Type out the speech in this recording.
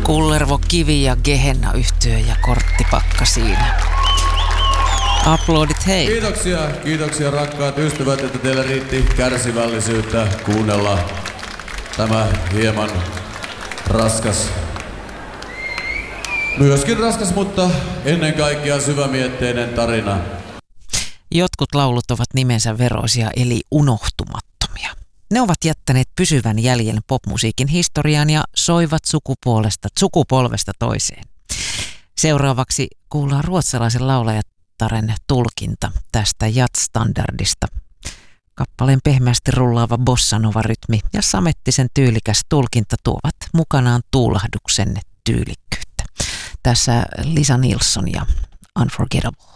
Kullervo Kivi ja Gehenna yhtye ja korttipakka siinä. Aplodit hei. Kiitoksia rakkaat ystävät, että teillä riitti kärsivällisyyttä kuunnella tämä hieman raskas, myöskin raskas, mutta ennen kaikkea syvämietteinen tarina. Jotkut laulut ovat nimensä veroisia eli unohtumattomia. Ne ovat jättäneet pysyvän jäljen popmusiikin historiaan ja soivat sukupolvesta toiseen. Seuraavaksi kuullaan ruotsalaisen laulajataren tulkinta tästä jazz-standardista. Kappaleen pehmeästi rullaava bossanova-rytmi ja samettisen tyylikäs tulkinta tuovat mukanaan tuulahduksen tyylikkyyttä. Tässä Lisa Nilsson ja Unforgettable.